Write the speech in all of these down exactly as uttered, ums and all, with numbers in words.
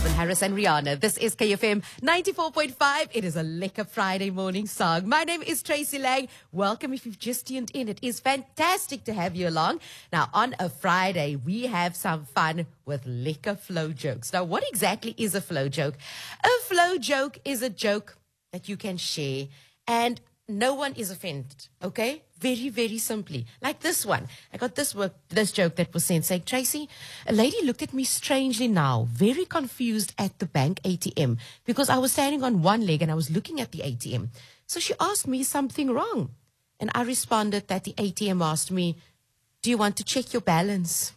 Calvin Harris and Rihanna. This is K F M ninety-four point five. It is a lekker Friday morning song. My name is Tracy Lang. Welcome if you've just tuned in. It is fantastic to have you along. Now, on a Friday, we have some fun with lekker flow jokes. Now, what exactly is a flow joke? A flow joke is a joke that you can share and no one is offended, okay? Very, very simply. Like this one. I got this work, this joke that was sent saying, Tracy, a lady looked at me strangely now, very confused at the bank A T M because I was standing on one leg and I was looking at the A T M. So she asked me something wrong. And I responded that the A T M asked me, do you want to check your balance?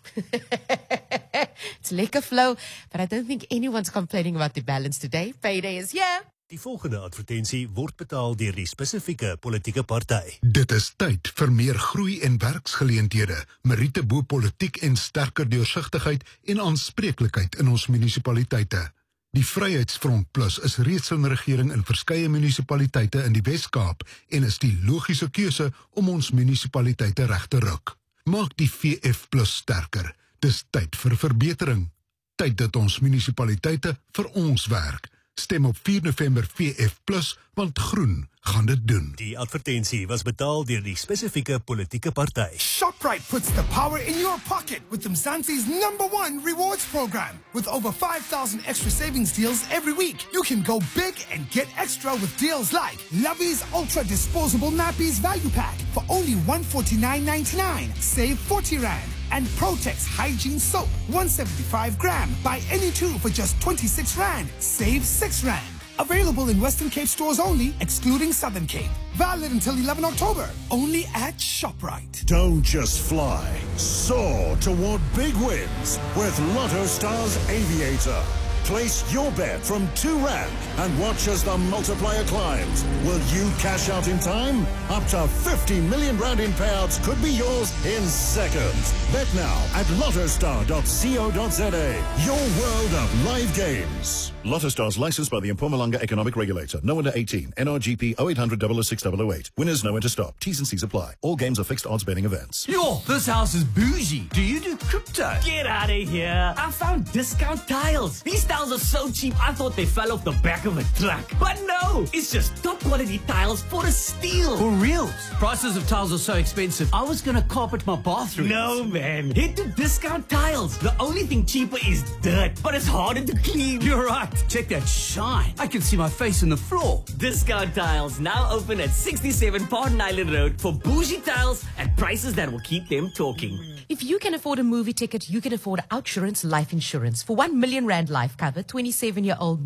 It's lekker flow, but I don't think anyone's complaining about the balance today. Payday is here. Die volgende advertensie word betaal deur die spesifieke politieke party. Dit is tyd vir meer groei en werksgeleenthede, meriete bo politiek en sterker deursigtigheid en aanspreeklikheid in ons munisipaliteite. Die Vryheidsfront Plus is reeds in regering in verskeie munisipaliteite in die Wes-Kaap en is die logiese keuse om ons munisipaliteite reg te ruk. Maak die V F Plus sterker. Dis tyd vir verbetering. Tyd dat ons munisipaliteite vir ons werk. Stem op vier November V F Plus, want groen gaan dit doen. Die advertensie was betaal deur die spesifieke politieke party. ShopRite puts the power in your pocket with Mzansi's number one rewards program. With over five thousand extra savings deals every week, you can go big and get extra with deals like Lovey's Ultra Disposable Nappies Value Pack for only one forty-nine ninety-nine. Save forty rand. And Protex Hygiene Soap, one seventy-five gram. Buy any two for just twenty-six rand. Save six rand. Available in Western Cape stores only, excluding Southern Cape. Valid until eleventh October. Only at ShopRite. Don't just fly. Soar toward big wins with Lotto Stars Aviator. Place your bet from two rand and watch as the multiplier climbs. Will you cash out in time? Up to fifty million rand in payouts could be yours in seconds. Bet now at lottostar dot co dot za. Your world of live games. Lotto Stars licensed by the Mpumalanga Economic Regulator. No under eighteen. N R G P oh eight hundred, double oh six, double oh eight. Winners know when to stop. T's and C's apply. All games are fixed odds betting events. Yo, this house is bougie. Do you do crypto? Get out of here. I found discount tiles. These tiles are so cheap, I thought they fell off the back of a truck. But no, it's just top quality tiles for a steal. For real? Prices of tiles are so expensive. I was gonna carpet my bathroom. No, man. Head to Discount Tiles. The only thing cheaper is dirt, but it's harder to clean. You're right. Check that shine. I can see my face in the floor. Discount Tiles now open at sixty-seven Pardon Island Road for bougie tiles at prices that will keep them talking. If you can afford a movie ticket, you can afford Outsurance Life Insurance. For one million rand life cover, twenty-seven-year-old